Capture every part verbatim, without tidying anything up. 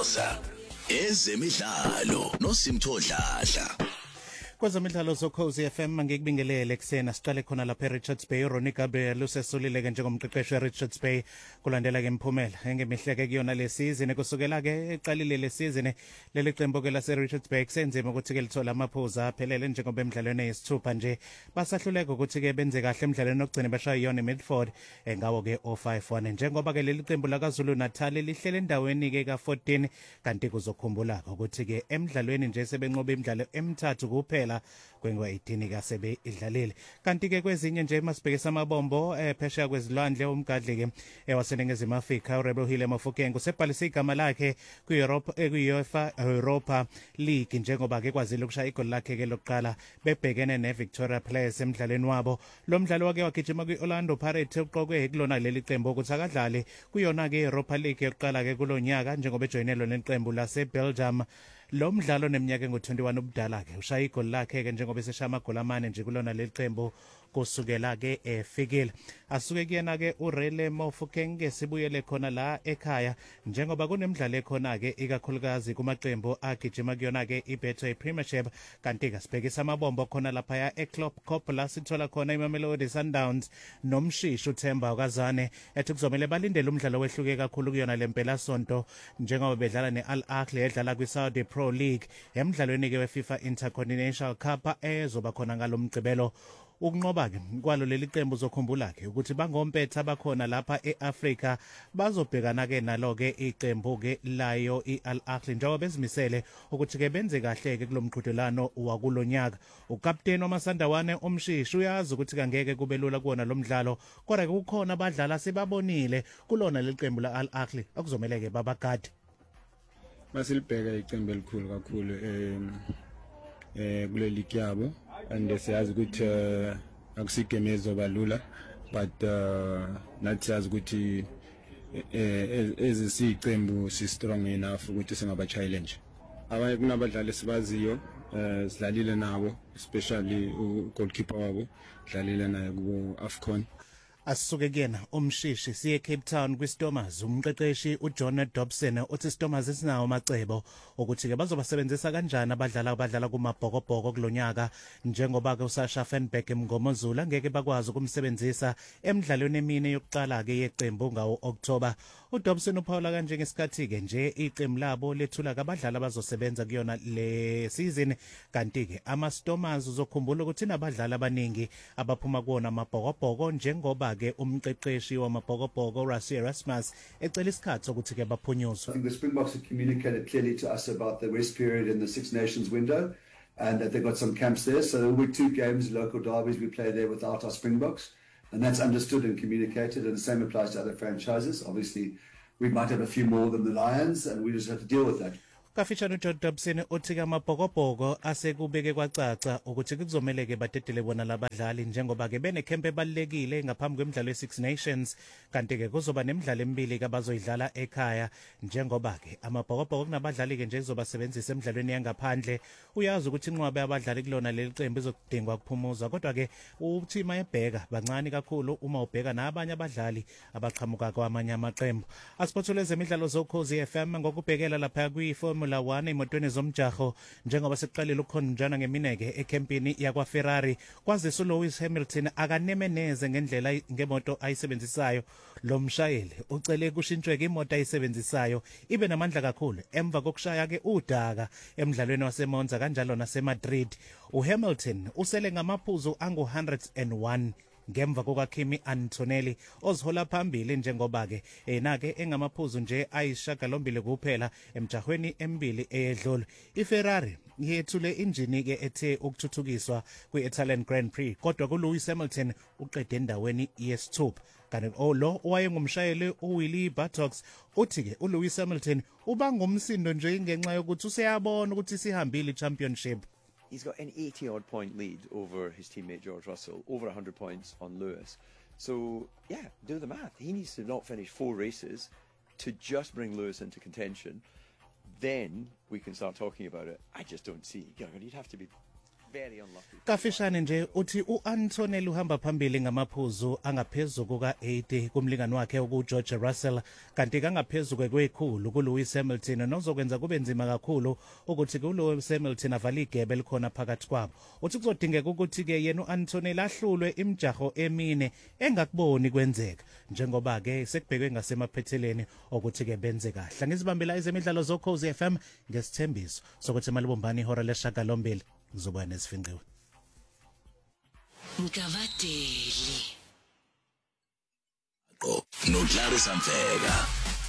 Khoza ezemidlalo noSimthodlahla. Kwezemidlalo zokhozi F M ngikubingelele kusena siqale khona lapha eRichards Bay. Ronnie Gabriel usesulile ke njengomqeqeshi weRichards Bay kulandela ke imphumela engemihleke kuyona lesizini kusukela ke eqalile lesizini leli qembu ke laseRichards Bay kusenzima ukuthi ke lithola amaphuzu aphelele njengoba emidlalweni eyisithupha nje basahluleka ukuthi ke benze kahle emidlalweni ogcina bashaya iyona Midford ngawo ke oh five one njengoba ke leli qembu lakaZulu Natal lihlele endaweni ke ka fourteen kanti kuzokhumbula ukuthi ke emidlalweni nje sebenqoba imidlalo emithathu kuphela kwengu eighteen ka sebe idlalile kanti ke kwezinye nje masibhekisa amabombo eh phesheya kwezilwandle umgadli ke ewaseningizimu Afrika uRebohile Mofokeng usebhalise igama lakhe kuEurope kuUEFA Europa League njengoba ke kwazile ukushaya igoli lakhe ke lokuqala bebhekene neVictoria Players emidlalweni wabo lo mdlalo wake wagijima kuOrlando Pirates uqokwe kulona leli qembu ukuthi akadlale kuyona ke Europa League yokuqala ke kulonyaka njengoba ejoyinelwe neqembu laseBelgium. Lo mdlalo neminyaka engu twenty-one ubudala ke ushaya igoli lakhe ke njengoba eseshaya amagoli amane nje kulona leli qembu kusukela ke efikile asuke kuyena ke uRele Mofokeng ke sibuyele khona la ekhaya njengoba kunemidlalo ekhona ke ikakhulukazi kumaqembu agijima kuyona ke iBetway Premiership kanti ke sibhekisa amabombo khona lapha ya eClub Cup la sithola khona iMamelodi Sundowns nomshisho uThemba uKazane ethi kuzomela balindele umdlalo wehluke kakhulu kuyona lempela sonto njengoba bedlala neAl Ahly edlala kwiSaudi Pro League emidlalweni ke weFIFA Intercontinental Cup ezoba khona ngalomgcibelo. Ukunqoba ke kwalo leli qembu uzokhumbula ke ukuthi bangompetha bakhona lapha eAfrika bazobhekana ke nalo ke iqembu ke layo iAl Ahly njengoba bezimisele ukuthi ke benze kahle ke kulomqhudelano wakulonyaka. Ukapteni wamasandawane umshishi uyazi ukuthi kangeke kube lula kuona lo mdlalo kodwa ke kukhona abadlala sibabonile kulona leli qembu laAl Ahly okuzomela ke babagadi. Masilibheka iqembu elikhulu kakhulu eh eh kule league yabo and siyazi ukuthi akusigame ezobalula but nathi siyazi ukuthi ezisiqembu si strong enough ukuthi singaba challenge. Abanye kunabadlali sibaziyo sidlalile nabo especially ugoalkeeper wabo dlalile naye ku AFCON. Asuke kuyena umshishi siye Cape Town kwiStormers umqeqeshi uJohn Dobson uthi Stormers isinawo amacebo ukuthi ke bazobasebenzisa kanjani abadlala abadlala kumabhokobhoko kulonyaka njengoba ke uSasha Fenbeck eMngomozula ngeke bakwazi ukumsebenzisa emidlalweni emine yokuqala ke yeqembu ngawo October. uDobson uphawula kanje ngesikhathi ke nje iqembu labo lethula kabadlali abazosebenza kuyona le season kanti ke ama Stormers uzokhumbula ukuthi nabadlali abaningi abaphuma kuona amabhokobhoko njengoba ke umqeqeshi wamabhokobhoko Rassie Erasmus ecela isikhathi ukuthi ke baphunyuzwe. I think the Springboks have communicated clearly to us about the rest period in the Six Nations window and that they've got some camps there, so there will be two games, local derbies we play there without our Springboks, and that's understood and communicated, and the same applies to other franchises. Obviously we might have a few more than the Lions and we just have to deal with that. Kafishana uJohn Dobson uthi ke amabhokobhoko asekubeke kwacaca ukuthi kuzomeleke badedele bona labadlali njengoba ke bene camp ebalekile ngaphambi kwemidlalo yeSix Nations kanti ke kuzoba nemidlalo emibili abazoyidlala ekhaya njengoba ke amabhokobhoko kunabadlali ke nje izobasebenzisa emidlalweni yangaphandle. Uyazi ukuthi inqwabe abadlali kulona leli qembu izokudingwa kuphumuza kodwa ke uthi mayebheka bancane kakhulu uma ubheka nabanye abadlali abaqhamuka kwamanye amaqembu. Asiphothule zemidlalo zokhozi F M ngokubhekela lapha kwiFormula one emotweni zomjaho njengoba siqalile ukukhonjana ngemineke ecampini yakwa Ferrari kwazisa uLewis Hamilton akanemeneze ngendlela ngemoto ayisebenzisayo. Lo mshayeli ucele kushintshwe imoto ayisebenzisayo ibe namandla kakhulu emva kokushaya ke udaka emidlalweni waseMonza kanjalo naseMadrid. uHamilton usele ngamaphuzu angu one hundred and one ngemva kokaKimi Antonelli ozihola phambili njengoba ke ena ke engamaphuzu nje ayishagalombili kuphela emjahweni emibili eyedlule. iFerrari yethule injini ke ethe ukuthuthukiswa kwiItalian Grand Prix kodwa kuLewis Hamilton uqede endaweni yesithupha kanti lo owayengumshayeli uWillie Bartox uthi ke uLewis Hamilton ubanga umsindo nje ngenxa yokuthi useyabona ukuthi sihambile ichampionship. He's got an eighty-odd point lead over his teammate George Russell, over one hundred points on Lewis. So, yeah, do the math. He needs to not finish four races to just bring Lewis into contention. Then we can start talking about it. I just don't see. You know, you'd have to be very unlucky. Kafishane nje uthi uAntonel uhamba phambili ngamaphuzu angaphezulu kuka eighty kumlingani wakhe uGeorge Russell kanti kangaphezulu kwekhulu kuLewis Hamilton nozokwenza kube nzima kakhulu ukuthi kuLewis Hamilton avale igebe likhona phakathi kwabo. Uthi kuzodingeka ukuthi ke yena uAntonel ahlulwe imijaho emine engakuboni kwenzeka njengoba ke sekubhekwe ngasemaphetheleni ukuthi ke benze kahle. Ngizibambela ezemidlalo zoKhosi F M ngesithembiso sokuthi malibumbani ihora leshagalombili kuzoba nesifinqiwe. Ngavadeli Qo no Clarissa Mfeka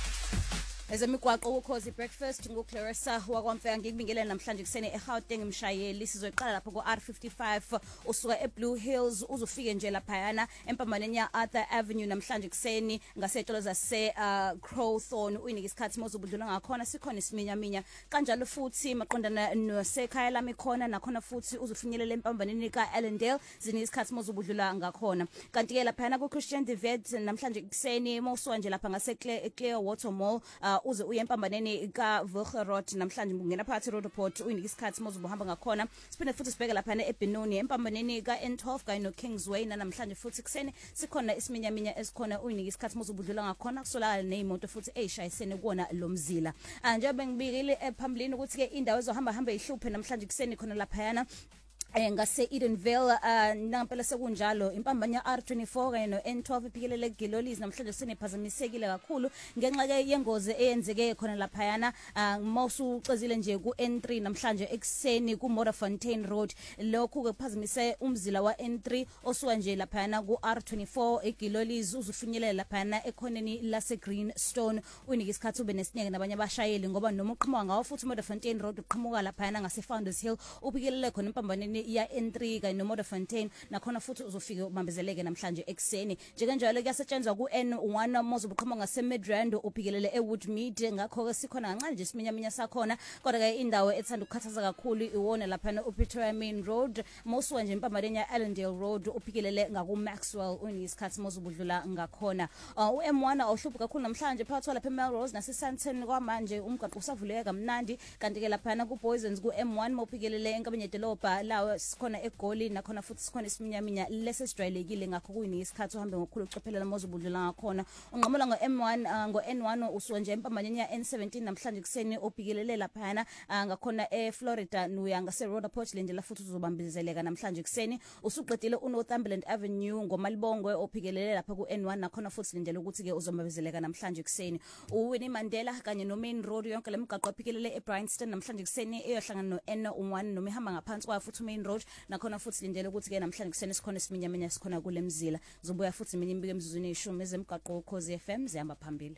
Ezemigwaqo ukhozi breakfast nguClarissa wakwamfeka ngikubingelele namhlanje kusene eGauteng imshayeli sizoyiqala lapho ku R fifty-five usuka eBlue Hills uzofike nje laphayana empambaneni ya Arthur Avenue namhlanje kuseni ngasetolo zase uh, Crowthorne uyinika isikhathi mozobudlula ngakhona sikhona isiminyaminya kanjalo futhi maqondana nosekhaya lami khona nakhona futhi uzofinyelela empambaneni ka Allendale zinika isikhathi mozobudlula ngakhona kanti ke laphayana ku Christian Devet namhlanje kuseni mosuka nje lapha ngase Clearwater Mall uh, uze uye empambaneni ka Wilgerod namhlanje ungena phakathi Roadport uyinika isikhathi mozobuhamba ngakhona siphinde futhi sibheke lapha eBenoni empambaneni ka N twelve kanye no Kingsway namhlanje futhi kuseni sikhona isiminyaminya esikhona uyinika isikhathi mozobudlula ngakhona kusolakala nezimoto futhi eyishayisene kuona lomzila nje bengibikile ephambili ukuthi ke indawo ezohamba hamba ihluphe namhlanje kuseni khona laphayana ngase Edenville uh, nampela sekunjalo impambanya R twenty-four kanye no N twelve iphikelele Gilolis namhlanje sinephazamisekile kakhulu ngenxa ke yengozi eyenzeke khona laphayana uh, mawusu ucezile nje ku N three namhlanje ekseni ku Modderfontein Road lokhu ke kuphazamise umzila wa N three osuka nje laphayana ku R twenty-four eGilolis uzufinyelela laphayana ekhoneni lase Greenstone uyinika isikhathi ube nesineke nabanye abashayeli ngoba noma uqhamuka ngawo futhi Modderfontein Road uqhamuka laphayana ngase Founders Hill uphikelele khona impambaneni ya N three kanye no Modderfontein nakhona futhi uzofika ubambezeleke namhlanje ekseni njengenjalo kuyasetshenzwa ku N one mozobuqhamuka ngase Midrand uphikelele eWoodmead ngakho ke sikhona kancane nje isiminyaminya sakhona kodwa ke indawo ethanda ukukhathaza kakhulu iwona lapha uPretoria Main Road mosuka nje impambaneni ya Allendale Road uphikelele ngaku Maxwell unisikhathi mozobudlula ngakhona uh, u M one awuhluphi kakhulu namhlanje phakathi lapha eMelrose nase Sandton kwamanje umgaqo usavuleka kamnandi kanti ke lapha ku Poisons ku M one mophikelele enkabanye delobha lawo sikhona eGoli nakhona futhi sikhona isiminyaminya lese sijwayelekile ngakho kuyinika isikhathi uhambe ngokukhulu ucophelela mozobudlula ngakhona unqamola ngo M one uh, ngo N one usuka nje empambaneni ya N seventeen namhlanje kuseni ophikelele laphana uh, ngakhona eFlorida nuya ngase Roadport lendlela futhi uzobambezeleka namhlanje kuseni usuqedile uNorthumberland Avenue ngomalibongwe ophikelele lapha ku N one nakhona futhi lendlela ukuthi ke uzombezeleka namhlanje kuseni uWinnie Mandela kanye no Main Road yonke lemigaqo ophikelele eBryanston namhlanje kuseni eyohlangana no N one noma ihamba ngaphansi kwa futhi Main Road nakhona futhi lindele ukuthi ke namhlanje kuseni sikhona isiminyaminya sikhona kule mzila zobuya futhi mina imbike emzuzweni eyishumi ezemgaqo ukhozi F M zihamba phambili.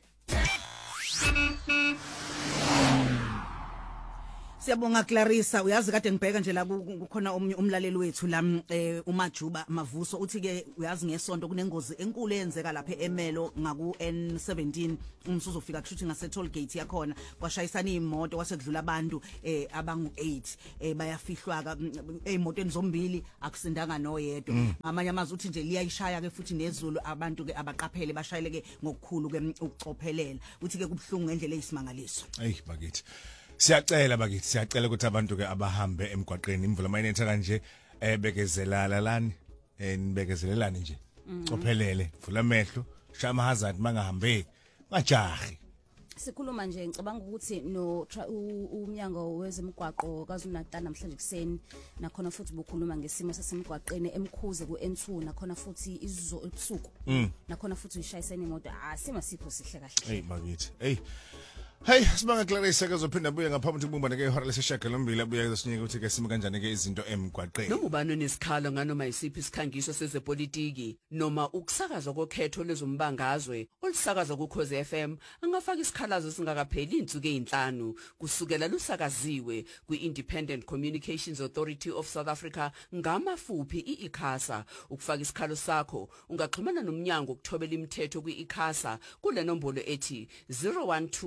Siyabonga Clarissa uyazi kade ngibheka nje la kukhona omnye umlaleli wethu la uMajuba Mavuso uthi ke uyazi ngesonto kunengozi enkulu eyenzeka lapha eMelo ngaku N seventeen umsuzofika kushuthi ngase toll gate yakhona kwashayisana imoto kwasekudlula abantu eh abangu eight eh bayafihlwa ka ezimotweni zombili akusindanga noyedwa amanye amazwi uthi nje liyayishaya ke futhi nezulu abantu ke abaqaphele bashayeleke ngokukhulu ke ukucophelela uthi ke kubhlungu ngendlela eyisimangaliso hey bakithi siyacela bakithi siyacela ukuthi abantu ke abahambe emgwaqeni imvula mayinetha kanje ebekezelala lani enibekezelelani nje cophelele vula amehlo shama hazard mangahambeki ngajahi sikhuluma nje ngicabanga ukuthi no umnyango wezemigwaqo kaZulu-Natal namhlanje kuseni nakhona futhi bukhuluma ngesimo sasemgwaqeni emkhuze ku N two nakhona futhi izo ebusuku nakhona futhi ishayisene imoto asima sipho sihle kahle hey bakithi hey Hey, sibanga Clarissa ke uzophinda buye ngaphambi kubumbana ke ihora lesishagalombili abuye kuzosinike ukuthi ke simo kanjani ke izinto emgwaqeni. Noma ubani onesikhalo nganoma isiphi isikhangiso sezepolitiki noma ukusakazwa kokhetho lezombangazwe olusakazwa kuKhozi F M angafaka isikhalazo singakapheli insuku ezinhlanu kusukela lusakaziwe kwi-Independent Communications Authority of South Africa ngamafuphi iICASA. Ukufaka isikhalo sakho ungaxhumana nomnyango ukuthobela imithetho kwi-ICASA kule nombolo ethi zero one two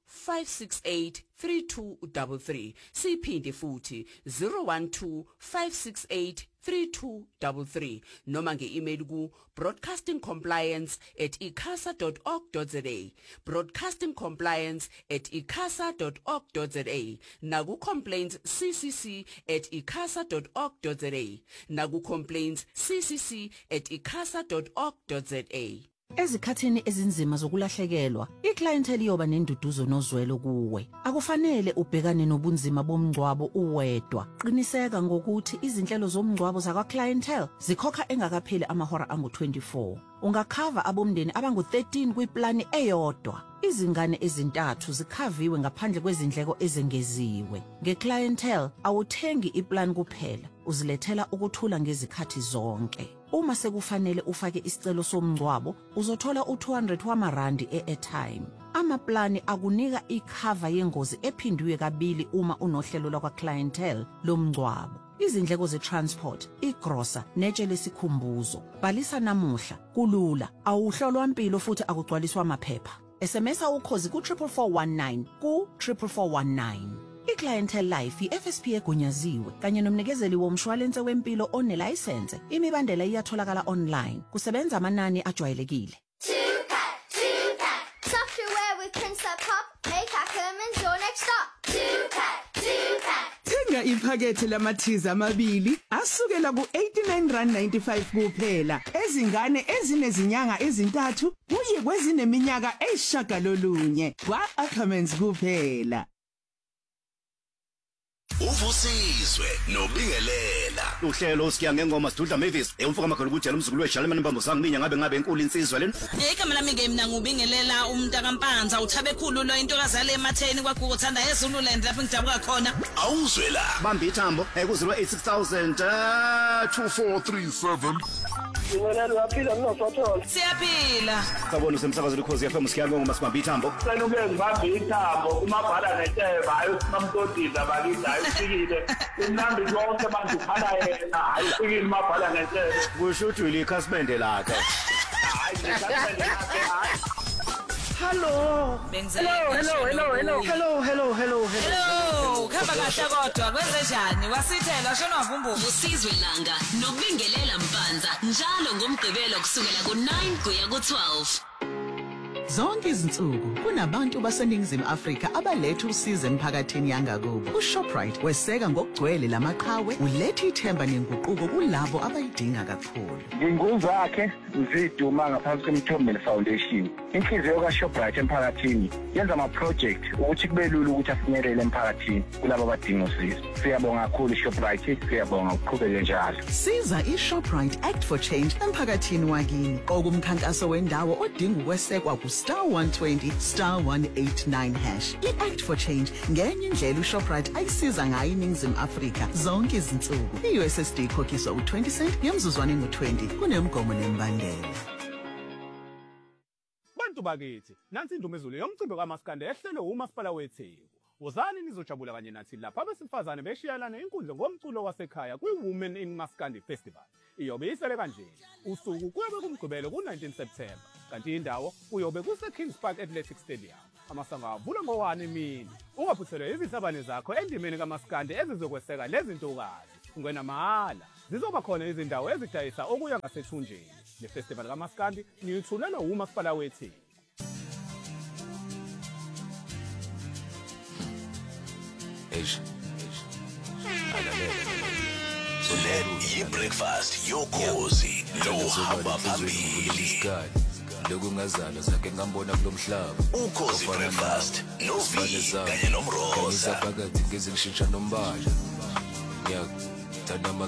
five six eight three two three three siphinde futhi zero one two five six eight three two three three noma nge-email ku broadcastingcompliance at icasa dot org dot za broadcastingcompliance at icasa dot org dot za naku complaints ccc at icasa dot org dot za naku complaints ccc at icasa dot org dot za. Ezikhathini ezinzima zokulahlekelwa, iclientele iyoba nenduduzo nozwelo kuwe. Akufanele ubhekane nobunzima bomngcwabo uwedwa. Qiniseka ngokuthi izinhlelo zomngcwabo zakwa clientele zikhokha engakapheli amahora angu twenty-four. Ungakhava abomndeni abangu thirteen kwiplani eyodwa. Izingane ezintathu zikhaviwe ngaphandle kwezindleko ezengeziwe. Ngeclientele awuthengi iplan kuphela, uzilethela ukuthula ngezikhathi zonke. Uma sekufanele ufake isicelo somngcwabo, uzothola u two hundred wamarandi e-airtime. Amaplani akunika ikhava yengozi ephindiwe kabili uma unohlelo lwakwa clientele lomngcwabo. Izindleko ze-transport, igrosa, netshe lesikhumbuzo. Bhalisa namuhla, kulula, awuhlolwa impilo futhi akugcwaliswa amaphepha. S M S ukhozi ku four four one nine ku four four one nine. iClientele Life i-F S P egunyaziwe kanye nomnikezeli womshwalense wempilo onelicense. Imibandela iyatholakala online. Kusebenza amanani ajwayelekile. Two-pack, two-pack. Software with Prince Pop. Make Ackerman's your next stop. Two-pack, two-pack. Thenga iphakethe lamathiza amabili asukela ku eighty-nine rand ninety-five kuphela. Ezingane ezinezinyanga ezintathu kuye kwezineminyaka eyishagalolunye. Kwa Ackerman's kuphela. Uvusizwe nobingelela uhlelo siya ngengoma sidudla Mavis emfuka amakhulu kujela umzukulu weJalman Mbambo sangiminya ngabe ngabe enkulu insizwa leni igama lami ngemna ngubingelela umnta kaMpanza uthabe khulu lo intokazale ematheni kwaGuguthanda eZululand lapho ngidabuka khona awuzwe la bamba ithambo ku zero eight six thousand two four three seven Ngibona waphila noSothola siyaphila sabona usemsakazo likhozi F M sikiyanga ngoma sibamba ithambo sena ube ngibamba ithambo umabhala netsheba hayi usimamtodisa bakithi hayi ufikile imnandi lonke abantu khala yena hayi ufikile umabhala netsheba kusho ukuthi ulikhasimende lakhe hayi ikhasimende lakhe hayi Hello. Hello, hello, hello, hello, hello, hello, hello, hello. Khamba kahle kodwa kwenzenjani? Wasithela shona wavumbuka usizwe langa nokubingelela Mpanza njalo ngomgqibelo kusukela ku nine kuya ku twelve. Zonke izinsuku kunabantu baseningizimu Afrika abaletha usizo emphakathini yangakubo. uShoprite weseka ngokugcwele lamaqhawe uletha ithemba nenguquko kulabo abayidinga kakhulu. Nginguzakhe ngiziduma ngaphansi kwemthombeni foundation. Inhliziyo kaShoprite emphakathini yenza ama project ukuthi kube lula ukuthi afinyelele emphakathini kulabo abadinga usizo. Siyabonga kakhulu Shoprite, siyabonga ukuqhubeka njalo. Siza iShoprite Act for Change emphakathini wakini. Okumkhankaso wendawo odinga ukwesekwa ku star one twenty star one eighty-nine hash. I-Act for Change ngenye indlela uShoprite ayisiza ngayo iningizimu Afrika zonke izinsuku. I-U S S D ikhokhiswa u twenty cent ngemzuzwana engu twenty kunemgomo nembandela. Bantu bakithi, nansi indumezulu yomcimbi kaMaskandi ehlelwe uMasipala weTheku. Wozani nizojabula kanye nathi lapha abesifazane beshiyalana inkundla ngomculo wasekhaya kwi-Women in Maskandi Festival. Iyobe isele kanje. Usuku kuyobe kumgqibelo ku nineteen September. Kanti indawo uyobe kuse Kings Park Athletic Stadium. Amasango avula ngo one emini. Ungaphuthelwe izithabane zakho endimeni kaMaskandi ezizokweseka lezi ntokazi. Ungena mahala. Zizoba khona izindawo ezidayisa okuya ngasethunjeni. Le festival kaMaskandi niyithulelwa uMasipala weTheku. Eish. So let ye breakfast yokhozi no hamba phambili. Lokungazana zakhe ngambona kulomhlaba. Ukhozi breakfast no V kanye nomroza. Ngizabhakathi ngezingishintsha nombala. Ngiyathanda